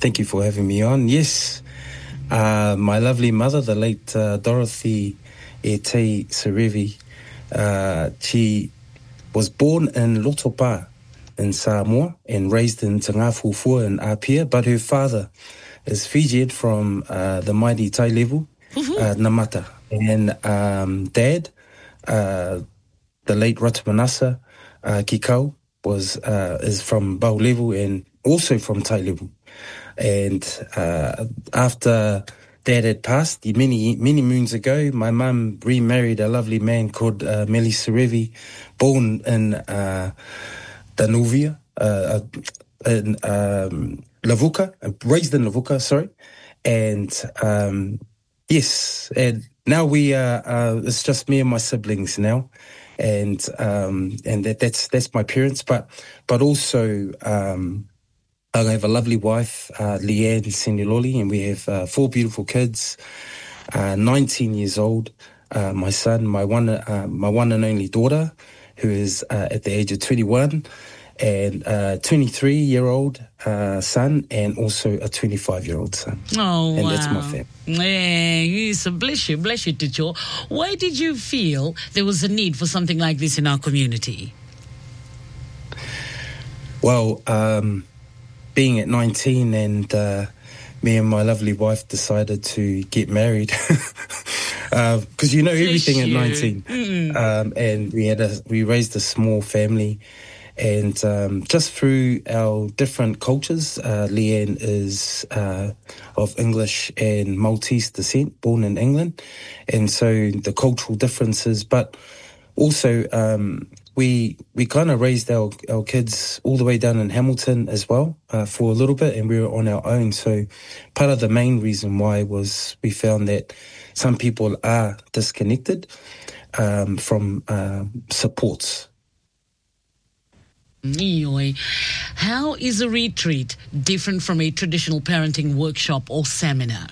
Thank you for having me on. Yes, my lovely mother, the late Dorothy Te Serevi, she was born in Lotopa in Samoa and raised in Te Ngāwhawhua in Apia, but her father is Fijian from the mighty Tai Levu, Namata. And Dad, the late Ratamanasa Kikau, is from Bau Levu and also from Tai Levu. And after Dad had passed many moons ago, my mum remarried a lovely man called Meli Serevi, born in Danuvia, in Lavuka, raised in Lavuka, sorry. And yes, and now we it's just me and my siblings now, and that's my parents, but also I have a lovely wife, Leanne Seniloli, and we have 4 beautiful kids, 19 years old, my son, my one and only daughter, who is at the age of 21, and a 23-year-old son, and also a 25-year-old son. Oh, and wow. That's my family. Yes, bless you, Ticho. Why did you feel there was a need for something like this in our community? Well, being at 19 and me and my lovely wife decided to get married because everything at 19. And we raised a small family, and just through our different cultures, Leanne is of English and Maltese descent, born in England, and so the cultural differences, but also we kind of raised our kids all the way down in Hamilton as well for a little bit, and we were on our own. So part of the main reason why was we found that some people are disconnected from supports. How is a retreat different from a traditional parenting workshop or seminar?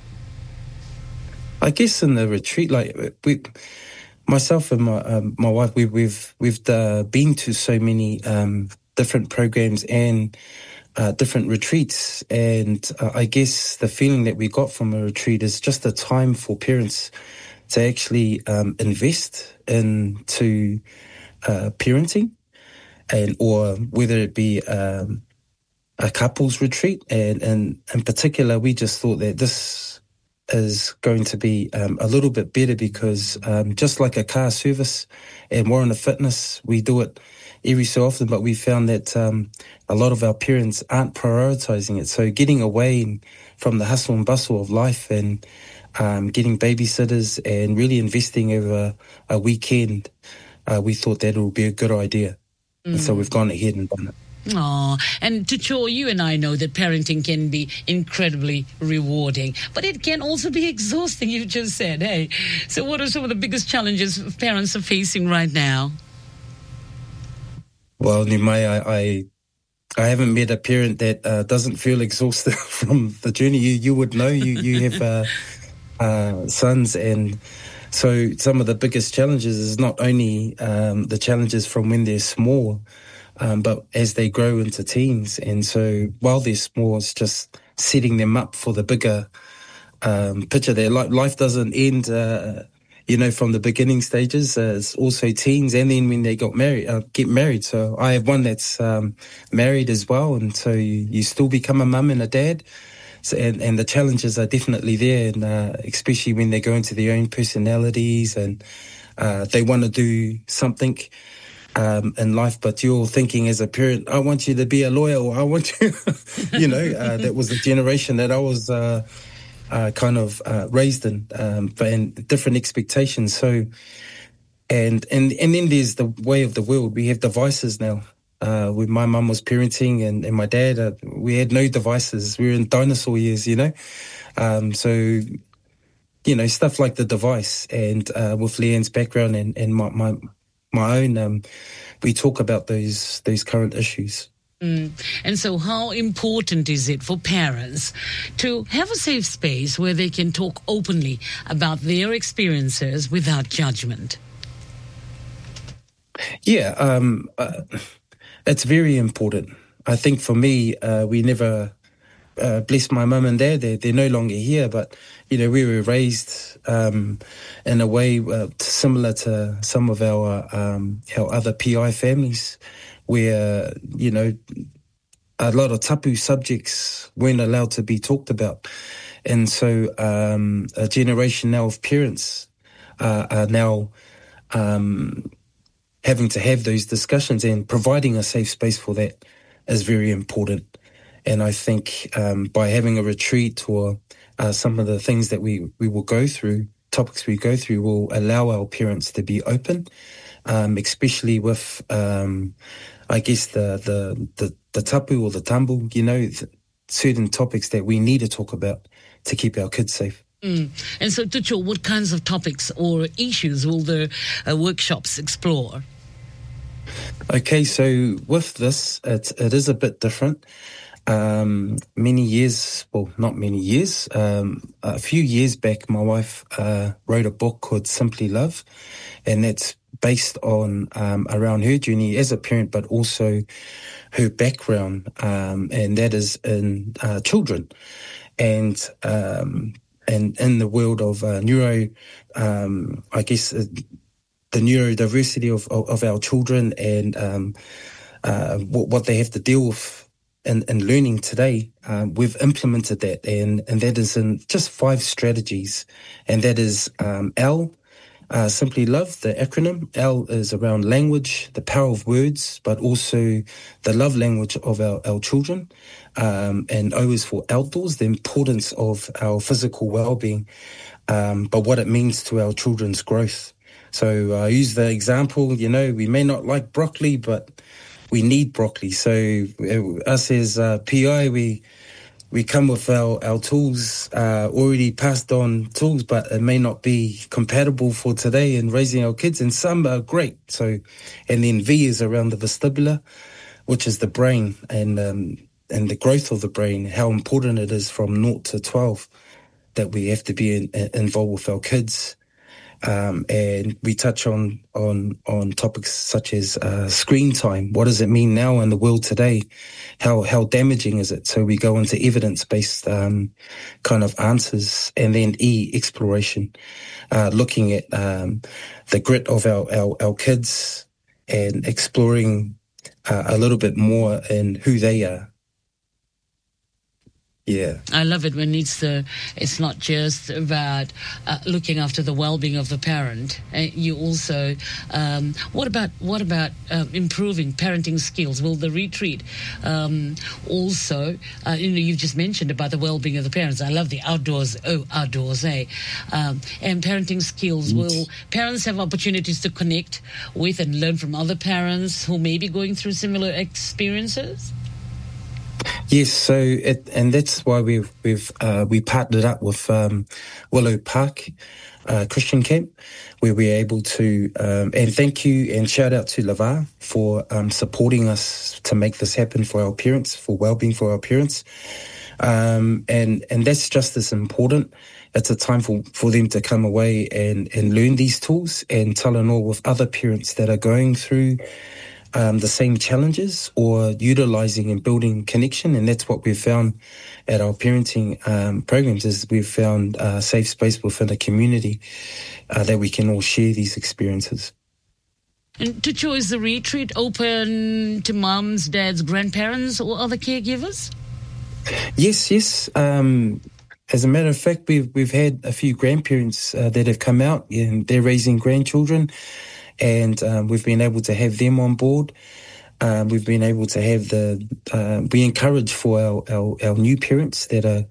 I guess in the retreat, myself and my wife, we've been to so many different programs and different retreats, and I guess the feeling that we got from a retreat is just a time for parents to actually invest into parenting, and or whether it be a couples retreat, and in particular, we just thought that this is going to be a little bit better because just like a car service and Warrant of Fitness, we do it every so often, but we found that a lot of our parents aren't prioritizing it. So getting away from the hustle and bustle of life and getting babysitters and really investing over a weekend, we thought that would be a good idea. And so we've gone ahead and done it. Oh, and Tucho, you and I know that parenting can be incredibly rewarding, but it can also be exhausting, you just said, hey? So what are some of the biggest challenges parents are facing right now? Well, Nimai, I haven't met a parent that doesn't feel exhausted from the journey. You would know, you have sons, and so some of the biggest challenges is not only the challenges from when they're small, but as they grow into teens. And so while they're small, it's just setting them up for the bigger picture there. Life doesn't end, from the beginning stages. It's also teens, and then when they get married. So I have one that's married as well, and so you still become a mum and a dad. So, and the challenges are definitely there, and especially when they go into their own personalities and they want to do something in life, but you're thinking as a parent, I want you to be a lawyer, or I want you, that was the generation that I was kind of raised in, and different expectations. So, and then there's the way of the world. We have devices now. When my mum was parenting and my dad, we had no devices. We were in dinosaur years, so, stuff like the device, and with Leanne's background and my own, we talk about those current issues. And so how important is it for parents to have a safe space where they can talk openly about their experiences without judgment? Yeah, it's very important. I think for me, we never bless my mum and dad, they're no longer here, but, we were raised in a way similar to some of our other PI families where, a lot of tapu subjects weren't allowed to be talked about. And so a generation now of parents are now having to have those discussions, and providing a safe space for that is very important. And I think by having a retreat or some of the things that we will go through, topics we go through, will allow our parents to be open, especially with, I guess, the tapu or the tambu, certain topics that we need to talk about to keep our kids safe. And so, Tucho, what kinds of topics or issues will the workshops explore? Okay, so with this, it is a bit different. Many years, well, not many years, a few years back, my wife wrote a book called Simply Love, and that's based on around her journey as a parent, but also her background, and that is in children. And in the world of I guess the neurodiversity of our children, and what they have to deal with in learning today, we've implemented that, and that is in just 5 strategies, and that is L. Simply Love, the acronym. L is around language, the power of words, but also the love language of our children. And O is for outdoors, the importance of our physical well-being, but what it means to our children's growth. So I use the example, we may not like broccoli, but we need broccoli. So us as PI, we come with our tools, already passed on tools, but it may not be compatible for today in raising our kids, and some are great. So, and then V is around the vestibular, which is the brain, and the growth of the brain, how important it is from 0 to 12 that we have to be involved with our kids. And we touch on topics such as screen time. What does it mean now in the world today? How damaging is it? So we go into evidence-based kind of answers. And then E, exploration, looking at the grit of our kids and exploring a little bit more in who they are. Yeah, I love it when it's not just about looking after the well-being of the parent. You also, what about improving parenting skills? Will the retreat also, you've just mentioned about the well-being of the parents. I love the outdoors, and parenting skills. Will parents have opportunities to connect with and learn from other parents who may be going through similar experiences? Yes, so and that's why we partnered up with Willow Park Christian Camp, where we're able to and thank you and shout out to Lavar for supporting us to make this happen for our parents, for well-being for our parents, and that's just as important. It's a time for them to come away and learn these tools and tell and all with other parents that are going through the same challenges, or utilizing and building connection. And that's what we've found at our parenting programs, is we've found a safe space within a community that we can all share these experiences. And Tucho, is the retreat open to mums, dads, grandparents, or other caregivers? Yes. As a matter of fact, we've had a few grandparents that have come out, and they're raising grandchildren. And we've been able to have them on board. We've been able to have we encourage for our new parents that are,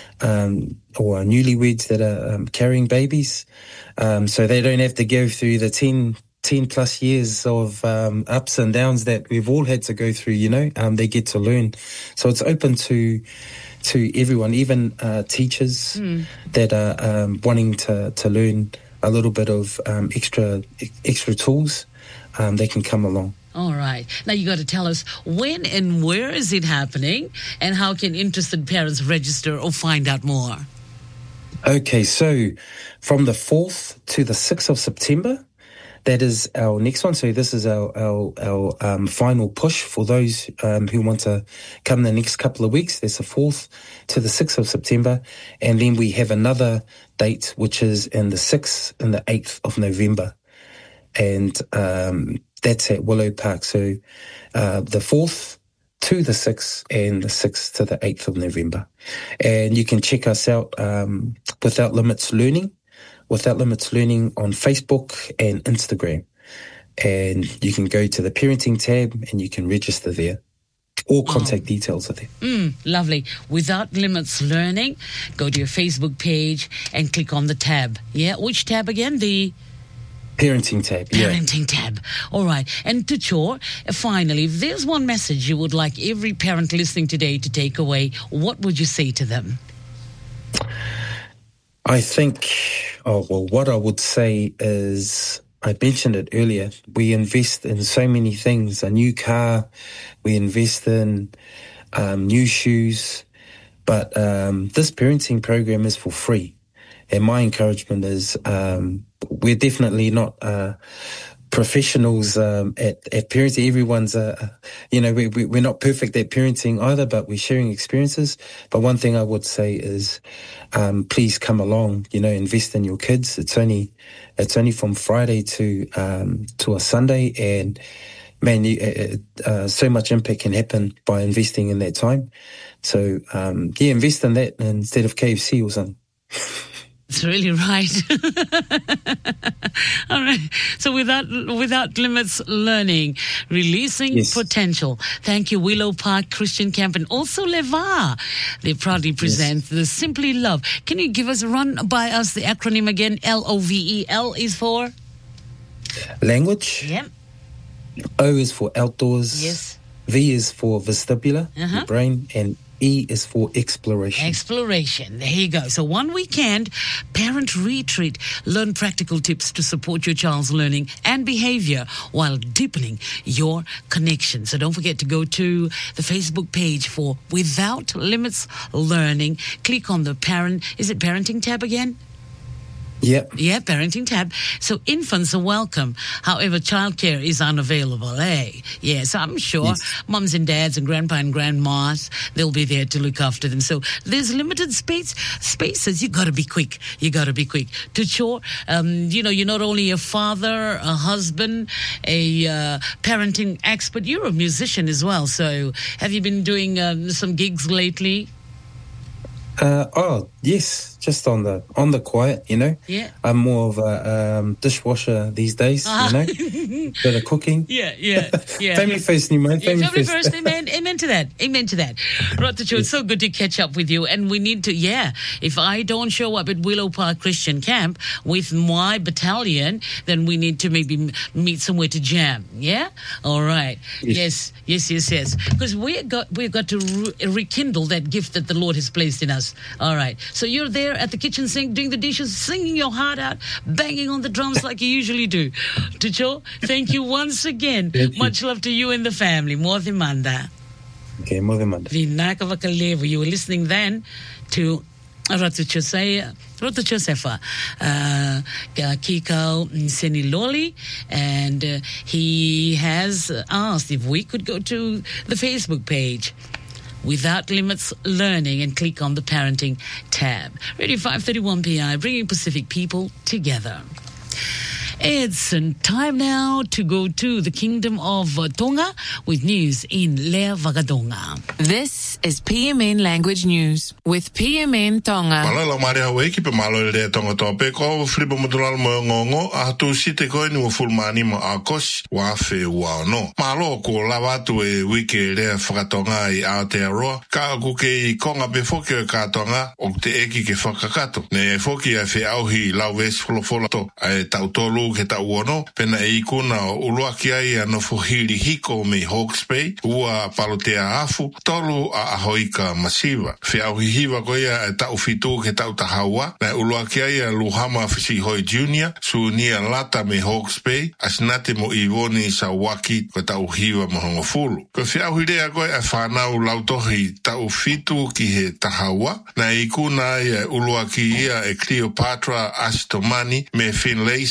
or newlyweds that are carrying babies, so they don't have to go through the 10 plus years of ups and downs that we've all had to go through, they get to learn. So it's open to everyone, even teachers that are wanting to learn a little bit of extra tools, they can come along. All right. Now you got to tell us when and where is it happening, and how can interested parents register or find out more? Okay, so from the 4th to the 6th of September, that is our next one. So this is our final push for those who want to come the next couple of weeks. There's the 4th to the 6th of September. And then we have another date, which is in the 6th and the 8th of November. And that's at Willow Park. So the 4th to the 6th and the 6th to the 8th of November. And you can check us out, Without Limits Learning on Facebook and Instagram. And you can go to the parenting tab and you can register there. All contact details are there. Lovely. Without Limits Learning, go to your Facebook page and click on the tab. Yeah, which tab again? The Parenting tab. Parenting tab. All right. And Tucho, finally, if there's one message you would like every parent listening today to take away, what would you say to them? I think, what I would say is, I mentioned it earlier, we invest in so many things, a new car, we invest in new shoes, but this parenting program is for free. And my encouragement is, we're definitely not professionals at parenting. Everyone's, we're not perfect at parenting either, but we're sharing experiences. But one thing I would say is, please come along, invest in your kids. It's only from Friday to a Sunday, and man, so much impact can happen by investing in that time. So, invest in that instead of KFC or something. That's really right. All right. So without Limits Learning, releasing potential. Thank you, Willow Park Christian Camp, and also Leva. They proudly present the Simply Love. Can you run by us the acronym again? LOVE. L is for? Language. Yep. O is for outdoors. Yes. V is for vestibular, the brain, and E is for exploration. Exploration. There you go. So one weekend, parent retreat. Learn practical tips to support your child's learning and behavior while deepening your connection. So don't forget to go to the Facebook page for Without Limits Learning. Click on the parenting tab again? Yep. Yeah, parenting tab. So infants are welcome. However, childcare is unavailable, eh? Yes, I'm sure mums and dads and grandpa and grandmas, they'll be there to look after them. So there's limited spaces. You got to be quick. Tucho, you're not only a father, a husband, a parenting expert, you're a musician as well. So have you been doing some gigs lately? Yes, just on the quiet, Yeah. I'm more of a dishwasher these days, bit of cooking. Yeah. Family first, man. Family first. Amen to that. Right, it's so good to catch up with you. And we need to, if I don't show up at Willow Park Christian Camp with my battalion, then we need to maybe meet somewhere to jam. Yeah? All right. Yes. Because we've got to rekindle that gift that the Lord has placed in us. All right. So you're there at the kitchen sink, doing the dishes, singing your heart out, banging on the drums like you usually do. Tucho, thank you once again. Much love to you and the family. Mothimanda. Okay, Mothimanda. Vinaka Vakalevu. You were listening then to Ratu Josefa, Kiko Seniloli, and he has asked if we could go to the Facebook page Without Limits Learning and click on the parenting tab. Radio 531 PI, bringing Pacific people together. It's time now to go to the Kingdom of Tonga with news in Lea Vagadonga. This is PMN Language News with PMN Tonga. Malala maria weki pe malo le tonga tope ko flipo mutulal mo ngongo a tu site ko ni fulmani mo akos wa fe wa no. Malo ko lava tu e wiki le Whakatonga I Aotearoa ka ku ke konga pe foki ka tonga o te eki ke whakakato. Ne foki a fe auhi lau ves folofola to e tautolu ke ta uono pena e ikuna o uluaki ai no fuhili hiko me Hawke's Bay ua palotea afu tolu a ahoika masiva fe auhihiva ko ia e ta ufitu ke ta utahawa na uluaki ai Luhama Fisi Hoi Junior su nia lata me Hawke's Bay asnate mo Ivoni Sawaki ko ta uhiva mo hongofulu ko fe auhidea ko e whanau lautohi ta ufitu ki he tahawa na ikuna ia uluaki ia e Cleopatra Astomani me Finlayson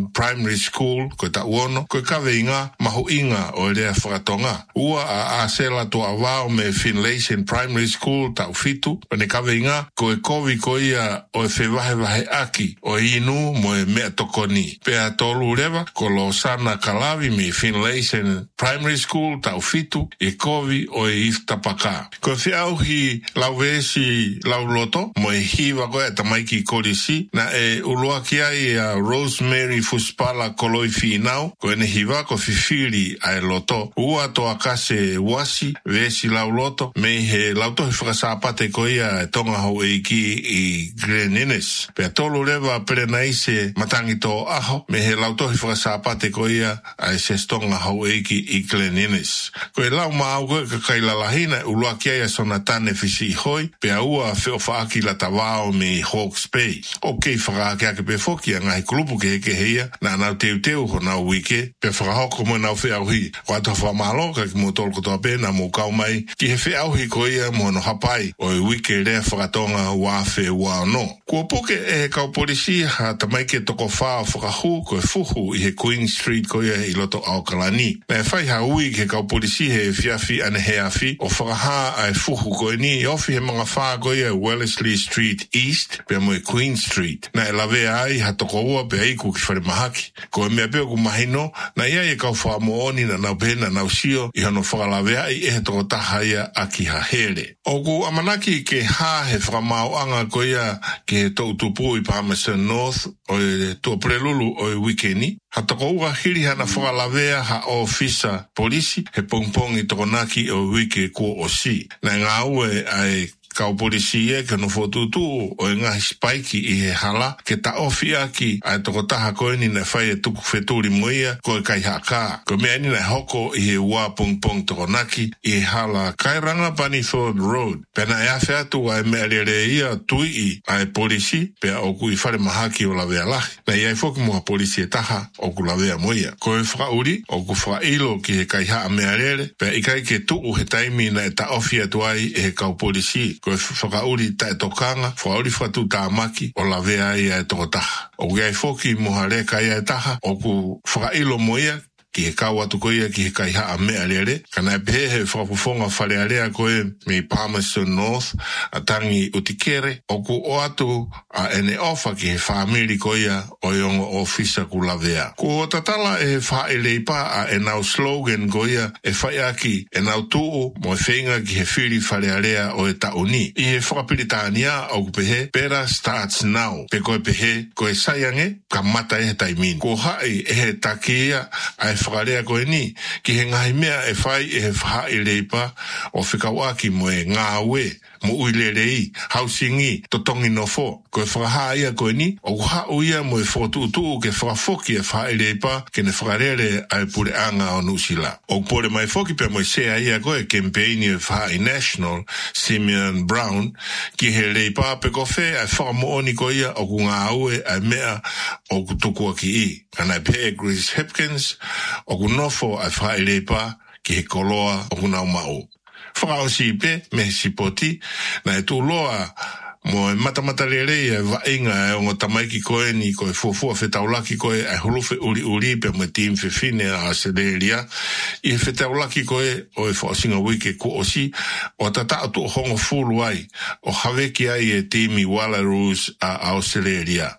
Primary School, koe ta uono, koe kawe inga, mahu inga o lea whakatonga. Ua a sela to awao me Finlayson Primary School, ta ufitu, pane kawe inga, koe kovi ko ia o e wahe aki, o inu mo e mea tokoni. Pea tolu rewa, ko lo sana kalawi me Finlayson Primary School, ta ufitu, e kovi o e iftapaka. Ko whiauhi lau vesi lau loto, mo e hiwa koe e tamaiki korisi, na e ulua kia i a Rosemary Fuspala koloi finau, ko ene hiwa ko fifiri ai loto. Ua to akase wasi, vesi lau loto, me he lauto he whakasapate ko ia e tonga hau eiki i Glen Innes. Pea tolu lewa perenaise matangi to aho, me he lauto he whakasapate ko ia ai ses tonga hau eiki i Glen Innes. Ko e lau maau koe kakailalahina, ulua kia ia sonatane fisi i hoi, pea ua feo whaaki la tawao me Hawke's Bay. Ok, whakaake ake pe foki a ngai kulupu ke heke heia, na nau teu ho nau wike, pe whakahoko mo nau whiauhi. Ko ato whamalo, ka ki mo tolu kotoa pe, na mo kau mai, ki he whiauhi ko ia mo no hapai, o e wike rea whakatonga wafe wao no. Kua poke e he kau polisi, ha tamaike toko whaa whakahu, ko e fuhu i he Queen Street ko ia i loto Aukalani. Na e whai ha ui ke kau polisi he whiafi ane he afi, o whakaha ai fuhu ko e ni, ofi he mga whaa ko ia Wellesley Street East, pe mo e Queen Street. Na e lawe ai ha toko ua pe aiku ki whare mahaki. Ko e mea peo ku mahino, na ia e kau wha mooni na nau pena nau sio, i hano whakalawe ai e he toko taha ia aki ha here. O ku amanaki ke ha he whakamau anga ko ia ke he tau tupu i Palmerston North, o e tua prelulu o e wikeni. Ha toko ua hiri hana whakalawea ha ofisa polisi, he pongpong i toko naki o wike kua o si. Na ngā ue ai kau polisi e ke no fotutu o e ngahi spaiki i he hala ke ta ofi aki ai toko taha koe ni na whai e tuku wheturi moia ko e kai haka. Ko mea ni na hoko i he ua pong toko naki i he hala Kairanga Bunnythorpe Road. Pena e awhi atu ai mea lere ia tui i ai polisi pea oku i whare mahaki o lawea lahi. Na iai whoki moha polisi e taha oku lawea moia. Ko e whakauri oku whakailo ki he kai haa mea lere pea i kai ke tuu he taimi na e ta ofi atu ai e he kau polisi. Ko e whakauri tae tokanga, whakauri whatu tāmaki o la vea ia e toko taha. O gai whoki moha reka ia e taha, o ku whakailo moia, ki he kau atu ko ia ki he kai haa mea lere. Kana e pehe he whakapufonga whare area koe me Palmerston North, a tangi utikere, o ku o atu a ene ofa ki he whaamiri ko ia o iongo ofisa ku la vea. Ko o tatala e he whaeleipa a e nau slogan ko ia e whaiaki e nau tuu mo e whenga ki he whiri whare area o e tauni. I he whakapiritania o ku pehe, Better Starts Now. Pe koe pehe, ko e saiange, ka mata e he taimini. Ko hai e he takia a whakarea koe ni, ki he ngahi mea e whai e he wha i leipa o whikawaki mo e ngā ue, mo uilerei, hausingi, totongi no fo. Ko e whakaha ia koe ni, o ha uia mo e whotuutu ke whakafoki e wha i leipa, ke ne whakarere ai pure anga o Nusila. O pore mai foki pe mo e sea ia koe campaigni e wha i National, Simeon Brown, ki he leipa pe ko whe ai whakamooni ko ia o ku ngā ue ai mea o ku tukua ki i. Kana pe Grace Hopkins, o ku nofo ai whaeleipa ki he koloa o ku nau mau. Whakaosi pe me sipoti na e tū loa mo e matamata lere e vainga e o tamaiki koe ni koe fuafua whetaulaki koe e hulufe uri pe mo team whiwhine a Australia i he whetaulaki koe o e whaasinga wike ko osi o tata atu o hongo fulu ai o haweki ai e teami Wallaroos a Australia.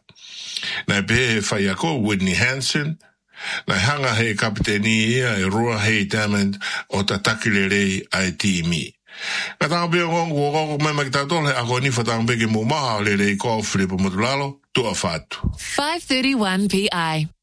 Na pe he whaiako Whitney Hansen, na hanga he kapiteni ia e rua hei Diamond o ta takilere ai tiimi. Ka tanga pia ngongo mai makitatole a koni whatanga peke mo maha o le rei kua o Filipo Motulalo, tua whatu. 5:31 p.m.